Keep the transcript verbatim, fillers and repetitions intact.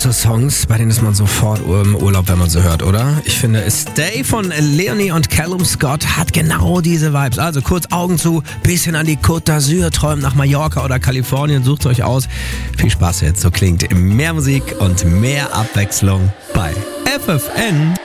so Songs, bei denen ist man sofort im Urlaub, wenn man sie hört, oder? Ich finde, Stay von Leonie und Callum Scott hat genau diese Vibes. Also kurz Augen zu, bisschen an die Côte d'Azur, träumt nach Mallorca oder Kalifornien, sucht euch aus. Viel Spaß jetzt, so klingt mehr Musik und mehr Abwechslung bei F F N.